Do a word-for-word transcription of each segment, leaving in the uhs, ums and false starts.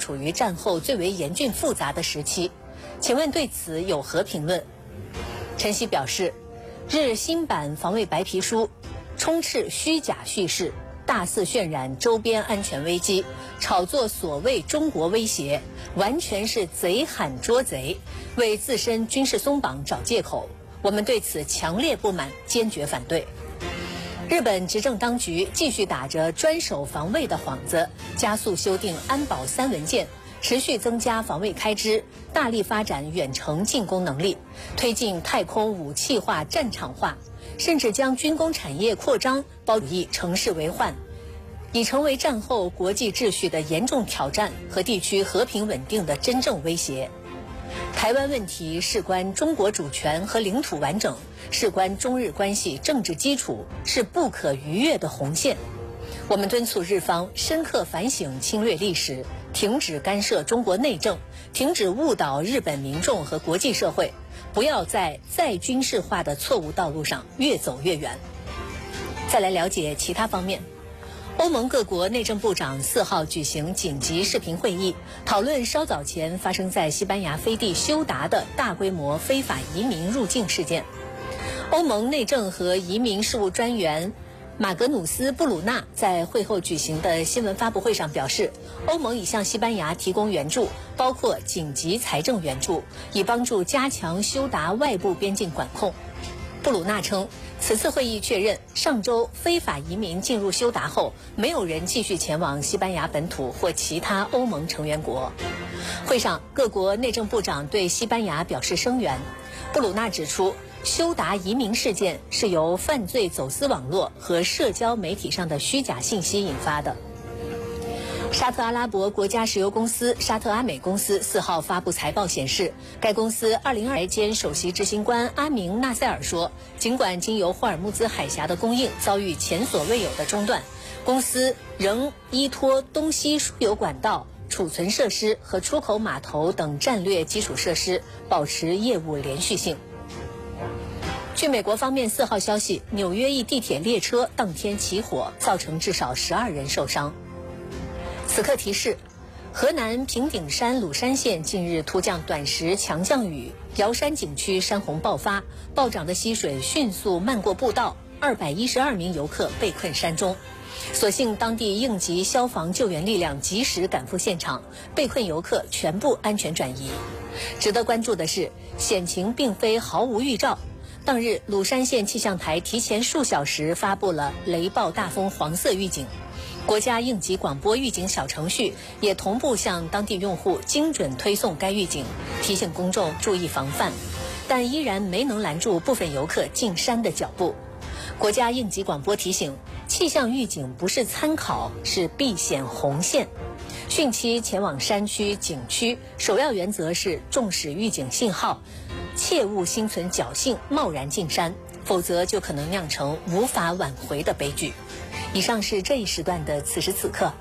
处于战后最为严峻复杂的时期。请问对此有何评论？陈希表示，日新版防卫白皮书充斥虚假叙事，大肆渲染周边安全危机，炒作所谓中国威胁，完全是贼喊捉贼，为自身军事松绑找借口。我们对此强烈不满，坚决反对。日本执政当局继续打着专守防卫的幌子，加速修订安保三文件，持续增加防卫开支，大力发展远程进攻能力，推进太空武器化、战场化，甚至将军工产业扩张、包主义城市为患，已成为战后国际秩序的严重挑战和地区和平稳定的真正威胁。台湾问题事关中国主权和领土完整，事关中日关系政治基础，是不可逾越的红线。我们敦促日方深刻反省侵略历史，停止干涉中国内政，停止误导日本民众和国际社会，不要在再军事化的错误道路上越走越远。再来了解其他方面。欧盟各国内政部长四号举行紧急视频会议，讨论稍早前发生在西班牙飞地休达的大规模非法移民入境事件。欧盟内政和移民事务专员马格努斯·布鲁纳在会后举行的新闻发布会上表示，欧盟已向西班牙提供援助，包括紧急财政援助，以帮助加强休达外部边境管控。布鲁纳称，此次会议确认，上周非法移民进入休达后，没有人继续前往西班牙本土或其他欧盟成员国。会上，各国内政部长对西班牙表示声援。布鲁纳指出，休达移民事件是由犯罪走私网络和社交媒体上的虚假信息引发的。沙特阿拉伯国家石油公司沙特阿美公司四号发布财报显示，该公司二零二二年首席执行官阿明纳塞尔说，尽管经由霍尔木兹海峡的供应遭遇前所未有的中断，公司仍依托东西输油管道、储存设施和出口码头等战略基础设施，保持业务连续性。据美国方面四号消息，纽约一地铁列车当天起火，造成至少十二人受伤。此刻提示，河南平顶山鲁山县近日突降短时强降雨，瑶山景区山洪爆发，暴涨的溪水迅速漫过步道，二百一十二名游客被困山中。所幸当地应急消防救援力量及时赶赴现场，被困游客全部安全转移。值得关注的是，险情并非毫无预兆。当日，鲁山县气象台提前数小时发布了雷暴大风黄色预警。国家应急广播预警小程序也同步向当地用户精准推送该预警，提醒公众注意防范，但依然没能拦住部分游客进山的脚步。国家应急广播提醒，气象预警不是参考，是避险红线。汛期前往山区、景区，首要原则是重视预警信号，切勿心存侥幸贸然进山，否则就可能酿成无法挽回的悲剧。以上是这一时段的此时此刻。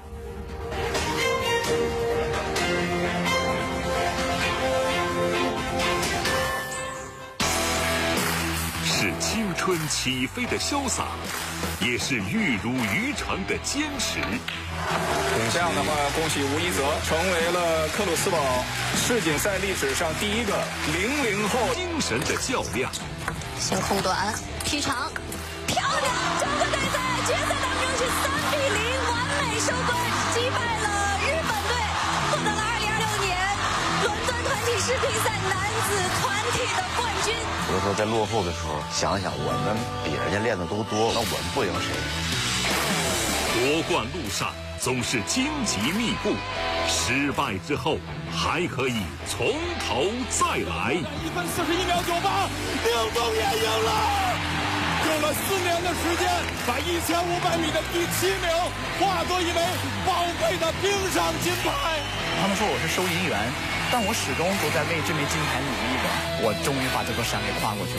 是青春起飞的潇洒，也是玉如渔船的坚持。 这样的话，恭喜吴一泽成为了克鲁斯堡世锦赛历史上第一个零零后。 精神的较量。 先空短，劈长，漂亮！中国队在决赛当中是三比零完美收官，击败了日本队，获得了二零二六年伦敦团体世乒赛男子团体的冠军。 有的时候在落后的时候，想想我们比人家练的都多，那我们不赢谁？ 夺冠路上总是荆棘密布，失败之后还可以从头再来。 一分四十一秒九八，宁东也赢了。用了四年的时间，把一千五百米的第七名化作一枚宝贵的冰上金牌。 他们说我是收银员，但我始终都在为这枚金牌努力的。我终于把这座山给跨过去了。